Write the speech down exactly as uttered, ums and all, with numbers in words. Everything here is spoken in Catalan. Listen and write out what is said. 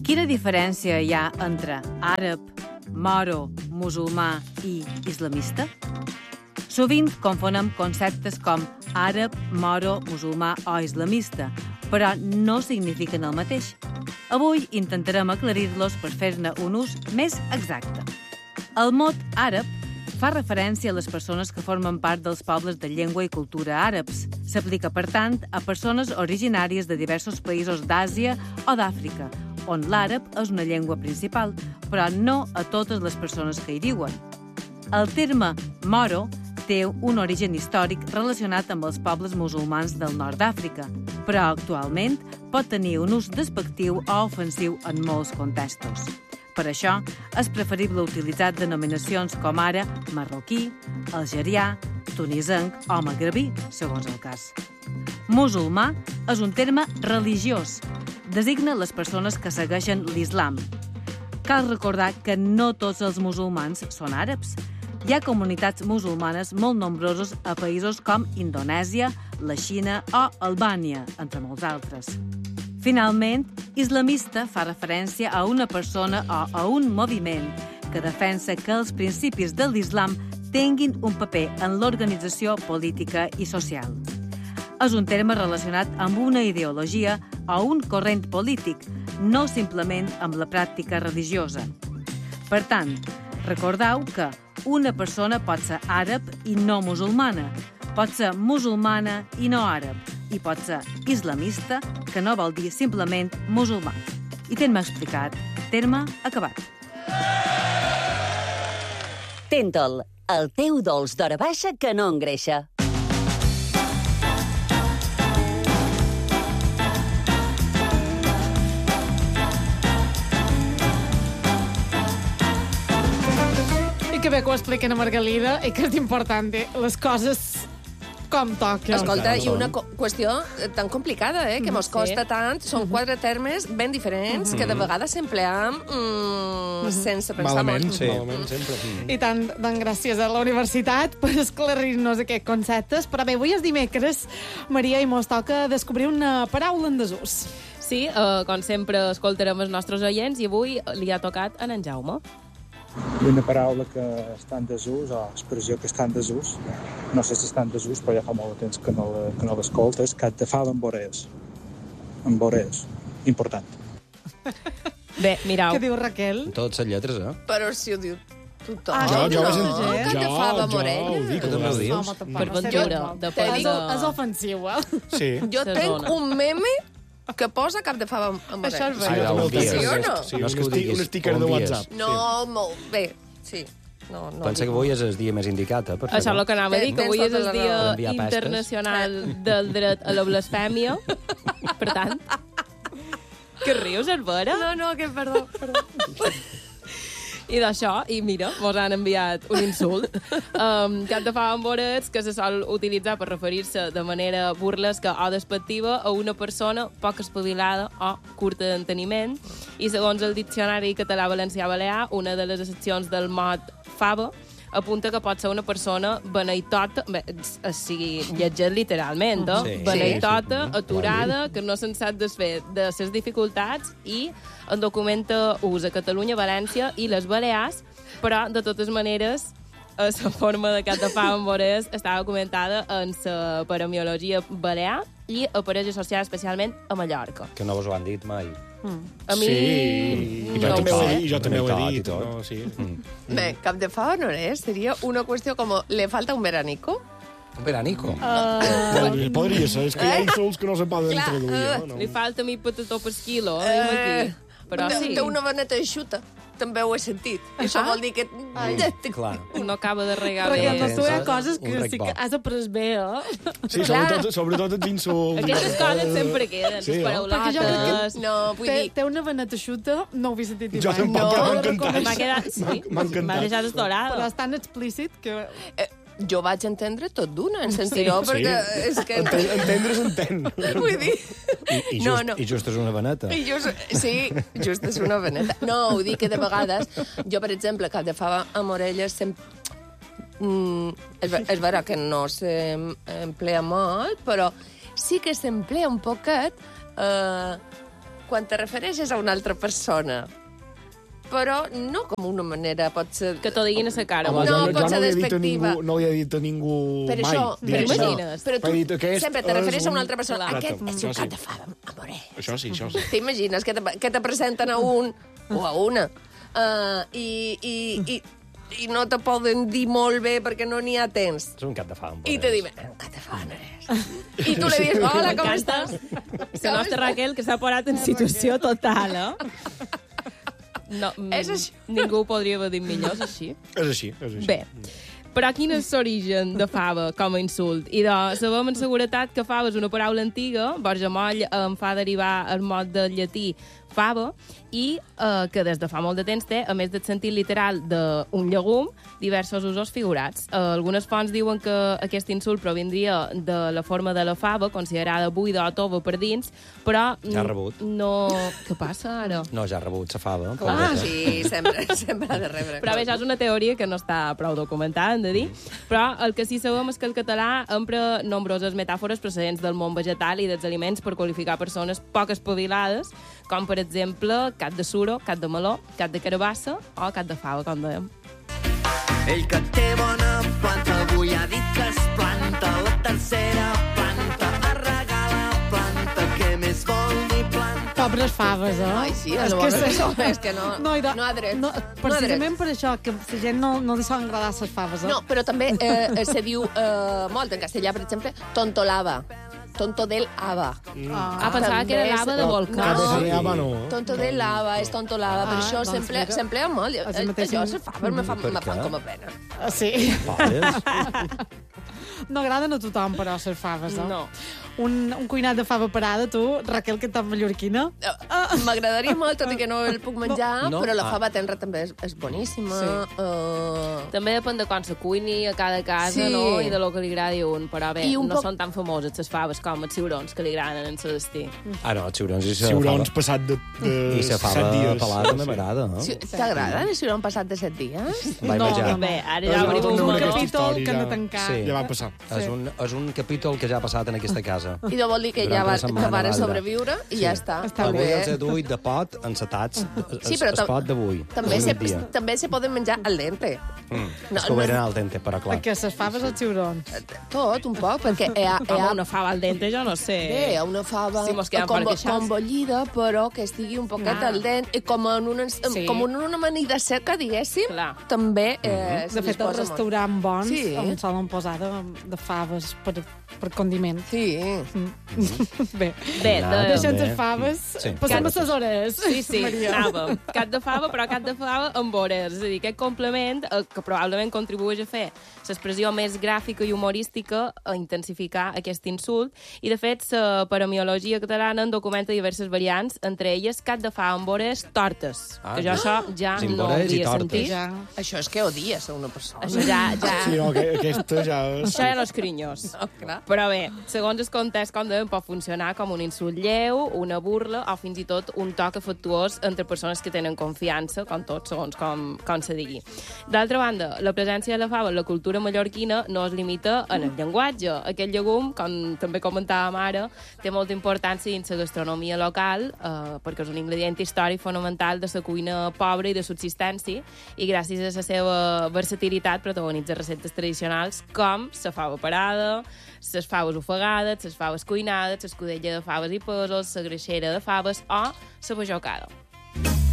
Quina diferència hi ha entre àrab, moro, musulmà i islamista? Sovint confonem conceptes com àrab, moro, musulmà o islamista, però no signifiquen el mateix. Avui intentarem aclarir-los per fer-ne un ús més exacte. El mot àrab fa referència a les persones que formen part dels pobles de llengua i cultura àrabs. S'aplica, per tant, a persones originàries de diversos països d'Àsia o d'Àfrica, on l'àrab és una llengua principal, però no a totes les persones que hi viuen. El terme moro té un origen històric relacionat amb els pobles musulmans del nord d'Àfrica, però actualment pot tenir un ús despectiu o ofensiu en molts contextos. Per això, és preferible utilitzar denominacions com ara marroquí, algerià, tunisenc o magrebí, segons el cas. Musulmà és un terme religiós. Designa les persones que segueixen l'islam. Cal recordar que no tots els musulmans són àrabs. Hi ha comunitats musulmanes molt nombroses a països com Indonèsia, la Xina o Albània, entre molts altres. Finalment, islamista fa referència a una persona o a un moviment que defensa que els principis de l'islam tinguin un paper en l'organització política i social. És un terme relacionat amb una ideologia o un corrent polític, no simplement amb la pràctica religiosa. Per tant, recordeu que una persona pot ser àrab i no musulmana, pot ser musulmana i no àrab, i pot ser islamista, que no vol dir simplement musulmà. I terme explicat, terme acabat. Tentol, el teu dolç d'hora baixa que no engreixa. I que bé que ho expliquen a Margalida i que és important, eh? Les coses com toquen. Escolta, i una co- qüestió tan complicada, eh, que mos Sí. costa tant. Són quatre termes ben diferents que de vegades empleam mm, sense pensar Malament, molt. sí. Malament, sempre. I tant, doncs gràcies a la universitat per esclarir-nos aquests conceptes. Però bé, avui és dimecres, Maria, i mos toca descobrir una paraula en desús. Sí, eh, com sempre escoltarem els nostres oients i avui li ha tocat a en Jaume. I una paraula que està en desús, o expressió que està en desús, no sé si està en desús, però ja fa molt de temps que no, la- que no l'escolta, és cap de fava amb borees. Amb borees. Important. Bé, mirau. Què diu Raquel? Totes les lletres, eh? Però si ho diu tothom, Ah, Jo, jo, no? ho sent- Que te jo, fava amb jo orella. ho dic. Tu també ho dius? Home, tampoc Per no sé ventura, molt. depèn És, de- és ofensiu, eh? Sí. Jo Se tenc dona. un meme que posa cap de fava amb amb Això és orella. veritat. Sí, també el envies. tinc, Sí o aquest. no? Sí, No és un, que ho esti diguis, un sticker ho de envies. WhatsApp. No, molt bé. Sí. No, no Pensa que dic. avui és el dia més indicat, eh? Per Això és fer-ho. el que anava a dir, que Tens avui és tota el la Dia raó. Per enviar pestes. Internacional del Dret a la Blasfèmia. Per tant... Que rius, Albera? No, no, que perdó, perdó. I d'això, i mira, mos han enviat un insult. Um, cap de fava amb vorets que se sol utilitzar per referir-se de manera burlesca o despectiva a una persona poc espavilada o curta d'enteniment. I segons el Diccionari Català-Valencià-Balear, una de les accepcions del mot fava apunta que pot ser una persona beneitota, bé, o sigui, llegit literalment, eh? Sí. Beneitota, Sí, sí. aturada, que no se'n sap desfer de les dificultats i en documenta ús a Catalunya, València i les Balears, però, de totes maneres, la forma de cap de fava amb vorets està documentada en la paremiologia balear i apareix associada especialment a Mallorca. Que no vos ho han dit mai. A mi... Sí, i jo no també ho ho sé. he dit, jo també ho he Veritat i dit. tot. No, sí. Bé, cap de fava no és. Seria una qüestió com le falta un veranico. Un veranico. Podria, podria ser, és que hi ha insults que no se poden Clar, traduir. eh, No? Li falta mi patató per quilo, eh? aquí. Però té, sí, té una veneta eixuta. També ho he sentit. Això vol dir que... Clar. no acaba de regar Perquè bé. no tu hi ha tens coses un que sí rec que bo. has après bé, eh? Sí, sobretot, sobretot els insults. Aquestes coses sempre queden, Sí, les no? Perquè jo crec paraulates... No, vull Té, dir... té una veneta xuta, no ho havia sentit dir Jo mai. tampoc, no, però m'ha ho encantat. reconec. M'ha quedat... Sí, M'ha encantat. m'ha deixat Però estorada. és tan explícit que... Eh, jo vaig entendre tot d'una, en sentiró, Sí. perquè és que... Enten, entendre s'entén. Vull dir... I, i, just, No, no. I just és una veneta. I just, sí, just és una veneta. No, ho dic que de vegades, jo, per exemple, cap de fava amb orelles, sempre... Mm, és, ver- és vera que no s'emplea molt, però sí que s'emplea un poquet eh, quan te refereixes a una altra persona, però no com una manera, pot ser... Que t'ho diguin a la cara. Home, no, jo, pot jo ser no li he dit a despectiva. ningú, no li he dit a ningú Per mai. això, dir per això. això. Imagines. Però tu M'ha dit, aquest sempre te és refereixes a un- una altra persona. Clar. Aquest és Això un sí. cap de fava, amore. Això sí, això sí. T'imagines que te, que te presenten a un o a una uh, i, i, i, i no te poden dir molt bé perquè no n'hi ha temps. És un cap de fam. I te diuen, un cap de fava, I tu li dius, hola, com M'encanta. estàs? La nostra Raquel, que s'ha posat en situació total, eh? No, mm, És així. ningú ho podria haver dit millor, és així. És així, és així. Bé, però quin és l'origen de fava com a insult? I de, sabem en seguretat que fava és una paraula antiga, Borja Moll en fa derivar el mot del llatí fava, i eh, que des de fa molt de temps té, a més del sentit literal d'un llegum, diversos usos figurats. Eh, algunes fonts diuen que aquest insult provindria de la forma de la fava, considerada buida o tova per dins, però... Ja ha rebut. No... Què passa ara? No, ja ha rebut, se fava. Ah, sí, sempre, sempre ha de rebre. Però bé, això és una teoria que no està prou documentada, hem de dir. Però el que sí sabem és que el català empra nombroses metàfores procedents del món vegetal i dels aliments per qualificar persones poc espavilades, com per exemple cat de suro, cat de meló, cat de carabassa o cat de fava, com dèiem. Ell que té bona planta avui ha dit que es planta la tercera planta a regalar planta, què més vol dir planta? Pobres faves, eh? Ai, sí, és és que, que, se- és que no, no, i de- no ha dret. No, precisament per això, que la gent no, no li solen agradar les faves, eh? No, però també eh, se diu eh, molt en castellà, per exemple, tontolava. Tonto del ava. Ah, pensava que era lava de volcà. Cat de No. lava no. Tonto de lava, és tonto lava, per Ah, això doncs s'emplea mira. s'emplea molt. Els Eh, mateixos- Jo, les faves me fan, Per me fan què? com a pena. Ah, sí. Faves? No agraden a tothom, però, les faves, eh? No. Un, un cuinat de fava parada, tu, Raquel, que tan mallorquina. Eh, M'agradaria molt, tot i que no el puc menjar, No? però la Ah. fava tenra també és, és boníssima. Sí. Eh, També depèn de com se cuini a cada casa, Sí. no? I de lo que li agradi a un. Però bé, I un no poc- són tan famoses les faves com els ciurons, que li agraden en el destí. Ah, no, ciurons i sa Ciurons fava. passat de, de I sa set fava dies. pelada també m'agrada, no? si, T'agrada si no han passat de set dies? Vaig No, menjar. no. Bé, ara Però ja no, obrim no, un no, Un aquesta meló. capítol història que han de ja- tancar. Sí. Ja va passar. És un, és un capítol que ja ha passat en aquesta casa. I de vol dir que Durant ja una va, setmana, que varen Valda. sobreviure i ja està. Està Avui bé. els he duit de pot encetats. Sí, Es, però es tam- pot d'avui. També Avui se, dia. també se poden menjar al dente. Mm. No, És que ho no- eren al dente, però clar. Que les faves o ciurons? Tot, un poc, perquè hi ha, hi Home, ha, una fava al dente, jo no sé. bé, hi ha una fava Si mos quedem com, per queixats. com bullida, però que estigui un poquet Ah. al dent, i com en una, Sí. com en una amanida seca, diguéssim, Clar. també eh, De fet, els restaurants bons Sí. en solen posar de, de faves per, per condiment. Sí. Bé, Bé, Ah, de... deixant també. les faves, Sí. passem a Cat- les hores. Sí, sí, Maria. anàvem. Cat de fava, però cat de fava amb vores. És a dir, aquest complement eh, que probablement contribueix a fer l'expressió més gràfica i humorística a intensificar aquest insult. I, de fet, la paramiologia catalana en documenta diverses variants, entre elles cat de fava amb vores tortes. Ah, que jo això ja Sin no vores i havia tortes. sentit. Ja. Això és que odies a una persona. Això ja... ja... Sí, no, que, aquesta ja és... Això ja no és crinyós. Oh, clar. Però bé, segons el context, com dèiem, pot funcionar com un insult lleu, una burla o fins i tot un toc afectuós entre persones que tenen confiança, com tot, segons com, com se digui. D'altra banda, la presència de la fava en la cultura mallorquina no es limita en el llenguatge. Aquest llegum, com també comentàvem ara, té molta importància dins la gastronomia local, eh, perquè és un ingredient històric fonamental de la cuina pobra i de subsistència, i gràcies a la seva versatilitat protagonitza receptes tradicionals com la fava parada, les faves ofegades, les faves cuinades, l'escudella de faves i pèsols, la greixera de faves o la bajocada.